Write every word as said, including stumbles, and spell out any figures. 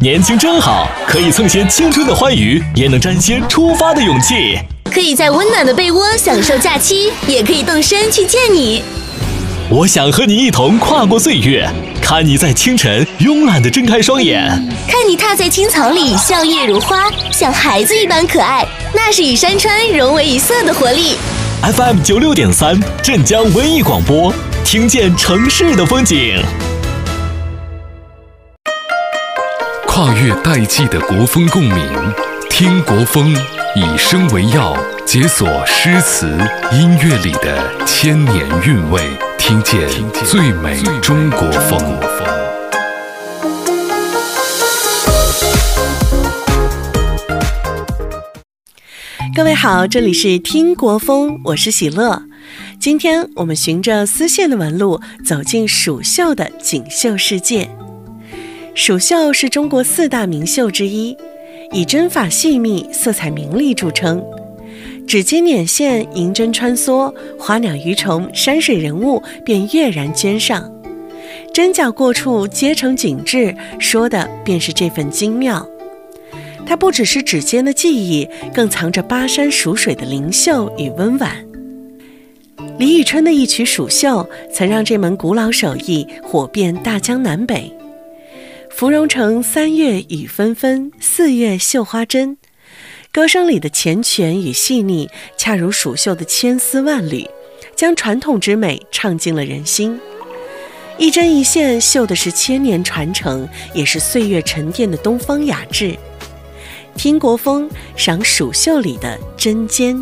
年轻真好，可以蹭些青春的欢愉，也能沾些出发的勇气。 可以在温暖的被窝享受假期，也可以动身去见你。 我想和你一同跨过岁月，看你在清晨慵懒地睁开双眼， 看你踏在青草里笑靥如花，像孩子一般可爱，那是与山川融为一色的活力。 F M 九六点三，镇江文艺广播，听见城市的风景。 跨越代际的国风共鸣，听国风，以声为药，解锁诗词音乐里的千年韵味，听见最美中国风。 各位好，这里是听国风，我是喜乐。今天我们循着丝线的纹路，走进蜀绣的锦绣世界。蜀绣是中国四大名绣之一，以针法细密、色彩明丽著称。指尖捻线，银针穿梭，花鸟鱼虫、山水人物便跃然肩上。针脚过处皆成景致，说的便是这份精妙。它不只是指尖的技艺，更藏着巴山蜀水的灵秀与温婉。李宇春的一曲《蜀绣》曾让这门古老手艺火遍大江南北。芙蓉城三月雨纷纷，四月绣花针。歌声里的缱绻与细腻，恰如蜀绣的千丝万缕，将传统之美唱进了人心。一针一线绣的是千年传承，也是岁月沉淀的东方雅致。听国风，赏蜀绣里的针尖